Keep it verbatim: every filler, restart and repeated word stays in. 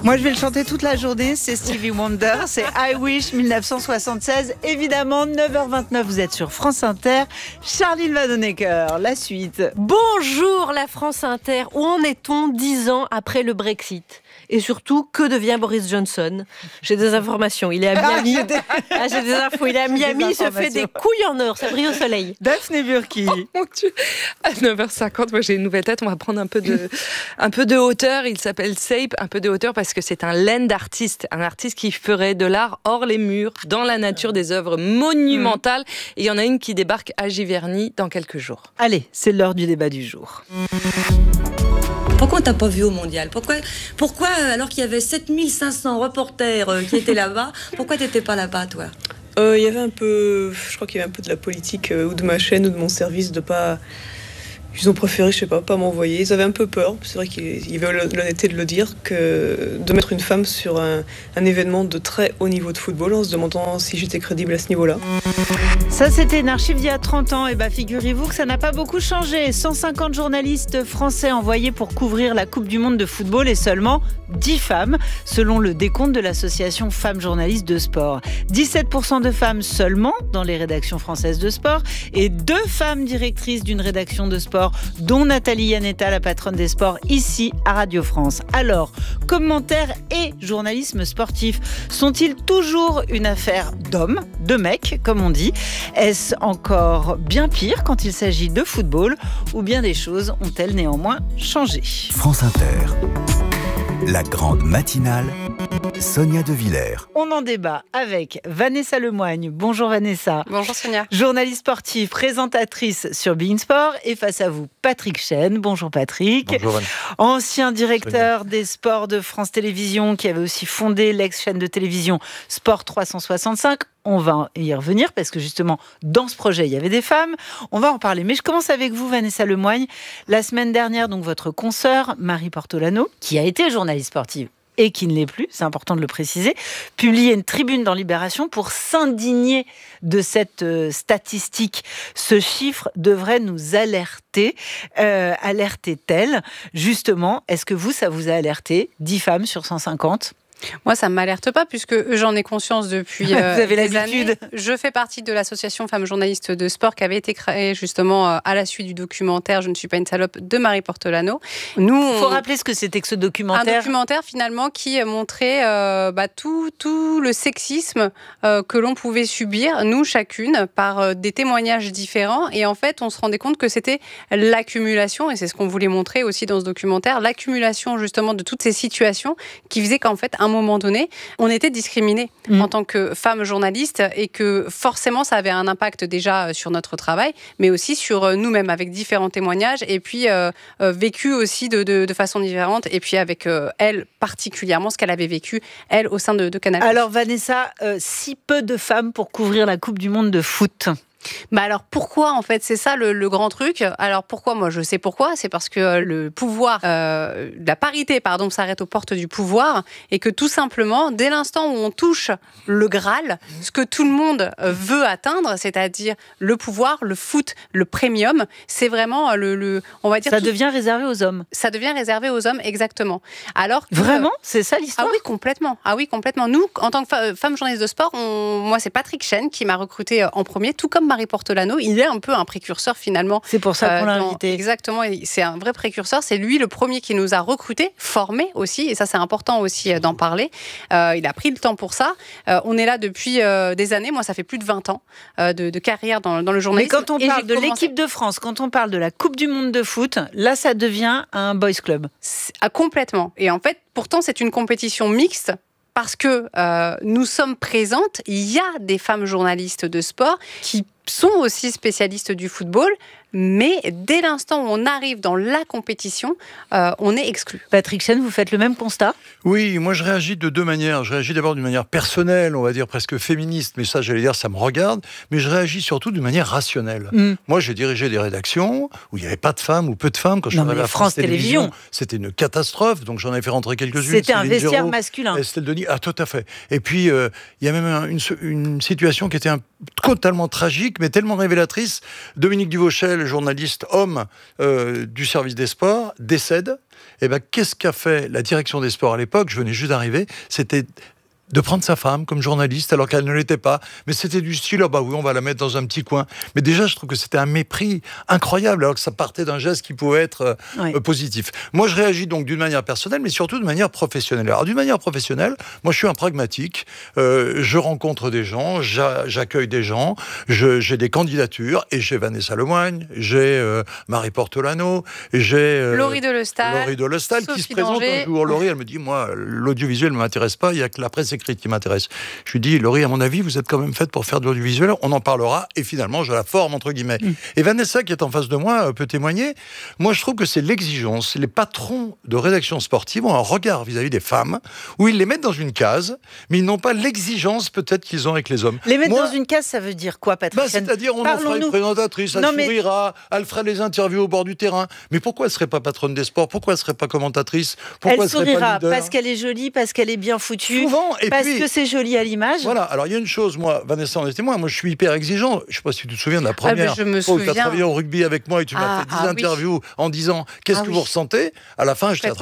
Moi, je vais le chanter toute la journée. C'est Stevie Wonder. C'est I Wish dix-neuf cent soixante-seize. Évidemment, neuf heures vingt-neuf, vous êtes sur France Inter. Charline Vanhoenacker, la suite. Bonjour la France Inter. Où en est-on dix ans après le Brexit ? Et surtout, que devient Boris Johnson ? J'ai des informations. Il est à Miami. Ah, j'ai, des... Ah, j'ai des infos. Il est à Miami. Il se fait des couilles en or. Ça brille au soleil. Daphné Burki. Oh mon Dieu. À neuf heures cinquante, moi j'ai une nouvelle tête. On va prendre un peu de, un peu de hauteur. Il s'appelle Sape. Un peu de hauteur parce que c'est un land artiste. Un artiste qui ferait de l'art hors les murs, dans la nature, des œuvres monumentales. Et il y en a une qui débarque à Giverny dans quelques jours. Allez, c'est l'heure du débat du jour. Pourquoi on t'a pas vu au mondial ? Pourquoi, pourquoi, alors qu'il y avait sept mille cinq cents reporters qui étaient là-bas, pourquoi t'étais pas là-bas, toi ? Euh, il y avait un peu, je crois qu'il y avait un peu de la politique, euh, ou de ma chaîne, ou de mon service, de pas... Ils ont préféré, je sais pas, pas m'envoyer. Ils avaient un peu peur, c'est vrai qu'ils y avaient l'honnêteté de le dire, que de mettre une femme sur un, un événement de très haut niveau de football, en se demandant si j'étais crédible à ce niveau-là. Ça, c'était une archive d'il y a trente ans. Et bien, figurez-vous que ça n'a pas beaucoup changé. cent cinquante journalistes français envoyés pour couvrir la Coupe du Monde de football et seulement dix femmes, selon le décompte de l'association Femmes journalistes de sport. dix-sept pour cent de femmes seulement dans les rédactions françaises de sport et deux femmes directrices d'une rédaction de sport, dont Nathalie Yanetta, la patronne des sports, ici à Radio France. Alors, commentaires et journalisme sportif sont-ils toujours une affaire d'hommes, de mecs, comme on dit ? Est-ce encore bien pire quand il s'agit de football, ou bien des choses ont-elles néanmoins changé ? France Inter, la grande matinale, Sonia De Villers. On en débat avec Vanessa Lemoigne. Bonjour Vanessa. Bonjour Sonia. Journaliste sportive, présentatrice sur Bein Sport. Et face à vous, Patrick Chêne. Bonjour Patrick. Bonjour Vanessa. Ancien directeur des sports de France Télévisions, qui avait aussi fondé l'ex-chaîne de télévision Sport trois cent soixante-cinq. On va y revenir parce que justement, dans ce projet, il y avait des femmes. On va en parler. Mais je commence avec vous, Vanessa Lemoigne. La semaine dernière, donc, votre consoeur, Marie Portolano, qui a été journaliste sportive et qui ne l'est plus, c'est important de le préciser, publiait une tribune dans Libération pour s'indigner de cette euh, statistique. Ce chiffre devrait nous alerter. Euh, alertait-elle ? Justement, est-ce que vous, ça vous a alerté ? dix femmes sur cent cinquante ? Moi, ça ne m'alerte pas, puisque j'en ai conscience depuis euh, Vous avez des l'habitude. années. Je fais partie de l'association Femmes journalistes de sport qui avait été créée justement euh, à la suite du documentaire « Je ne suis pas une salope » de Marie Portolano. Nous, on... Il faut rappeler ce que c'était que ce documentaire. Un documentaire, finalement, qui montrait euh, bah, tout, tout le sexisme euh, que l'on pouvait subir, nous, chacune, par euh, des témoignages différents. Et en fait, on se rendait compte que c'était l'accumulation, et c'est ce qu'on voulait montrer aussi dans ce documentaire, l'accumulation justement de toutes ces situations qui faisaient qu'en fait, un moment donné, on était discriminés mmh. en tant que femmes journalistes et que forcément, ça avait un impact déjà sur notre travail, mais aussi sur nous-mêmes avec différents témoignages et puis euh, euh, vécu aussi de, de, de façon différente et puis avec euh, elle particulièrement ce qu'elle avait vécu, elle, au sein de, de Canal+. Alors Vanessa, euh, si peu de femmes pour couvrir la Coupe du Monde de foot ? Bah alors pourquoi en fait c'est ça le, le grand truc. Alors pourquoi moi je sais pourquoi, c'est parce que le pouvoir, euh, la parité pardon s'arrête aux portes du pouvoir et que tout simplement dès l'instant où on touche le Graal, ce que tout le monde veut atteindre, c'est-à-dire le pouvoir, le foot, le premium, c'est vraiment le, le on va dire ça tout, devient réservé aux hommes. Ça devient réservé aux hommes exactement. Alors que, vraiment c'est ça l'histoire. Ah oui complètement. Ah oui complètement. Nous en tant que femme journaliste de sport, on, moi c'est Patrick Chêne qui m'a recruté en premier, tout comme Marie Portolano, il est un peu un précurseur finalement. C'est pour ça qu'on l'a euh, dans, invité. Exactement, c'est un vrai précurseur. C'est lui le premier qui nous a recrutés, formés aussi, et ça c'est important aussi d'en parler. Euh, il a pris le temps pour ça. Euh, on est là depuis euh, des années. Moi, ça fait plus de vingt ans euh, de, de carrière dans, dans le journalisme. Mais quand on et parle de commencé... l'équipe de France, quand on parle de la Coupe du Monde de foot, là, ça devient un boys club. Ah, complètement. Et en fait, pourtant, c'est une compétition mixte. Parce que euh, nous sommes présentes, il y a des femmes journalistes de sport qui sont aussi spécialistes du football, mais dès l'instant où on arrive dans la compétition, euh, on est exclu. Patrick Chêne, vous faites le même constat ? Oui, moi je réagis de deux manières. Je réagis d'abord d'une manière personnelle, on va dire presque féministe, mais ça j'allais dire ça me regarde, mais je réagis surtout d'une manière rationnelle. Mm. Moi j'ai dirigé des rédactions où il n'y avait pas de femmes ou peu de femmes. Quand je suis arrivé à France, France Télévisions, Télévision, c'était une catastrophe, donc j'en ai fait rentrer quelques-unes. C'était un vestiaire Giraud, masculin. Estelle Denis, ah tout à fait. Et puis il euh, y a même un, une, une situation qui était un, totalement tragique, mais tellement révélatrice. Dominique Duvauchel, journaliste homme euh, du service des sports, décède. Eh ben, qu'est-ce qu'a fait la direction des sports à l'époque ? Je venais juste d'arriver. C'était de prendre sa femme comme journaliste alors qu'elle ne l'était pas. Mais c'était du style, oh bah oui, on va la mettre dans un petit coin. Mais déjà, je trouve que c'était un mépris incroyable alors que ça partait d'un geste qui pouvait être euh, oui. euh, positif. Moi, je réagis donc d'une manière personnelle, mais surtout de manière professionnelle. Alors, d'une manière professionnelle, moi, je suis un pragmatique. Euh, je rencontre des gens, j'a- j'accueille des gens, je, j'ai des candidatures, et j'ai Vanessa Lemoigne, j'ai euh, Marie Portolano, j'ai euh, Laurie Delestal, Laurie Delestal qui se présente Danger. un jour. Laurie, elle me dit, moi, l'audiovisuel ne m'intéresse pas, il n'y a que la presse écrite qui m'intéresse. Je lui dis, Laurie, à mon avis, vous êtes quand même faite pour faire de l'audiovisuel, on en parlera, et finalement, je la forme, entre guillemets. Mm. Et Vanessa, qui est en face de moi, peut témoigner. Moi, je trouve que c'est l'exigence. Les patrons de rédaction sportive ont un regard vis-à-vis des femmes, où ils les mettent dans une case, mais ils n'ont pas l'exigence, peut-être, qu'ils ont avec les hommes. Les mettre moi, dans une case, ça veut dire quoi, Patrick ? bah, c'est-à-dire, on en fera une présentatrice, elle non, sourira, mais... elle fera les interviews au bord du terrain. Mais pourquoi elle ne serait pas patronne des sports ? Pourquoi elle ne serait pas commentatrice ? Pourquoi elle sourira serait pas leader ? Parce qu'elle est jolie, parce qu'elle est bien foutue, Souvent, et parce puis, que c'est joli à l'image. Voilà, alors il y a une chose, moi, Vanessa en est témoin, moi je suis hyper exigeant. Je ne sais pas si tu te souviens de la première ah, je me fois souviens. où tu as travaillé au rugby avec moi et tu m'as ah, fait dix ah, interviews oui. en disant qu'est-ce ah, que oui. vous ressentez ? À la fin, je t'ai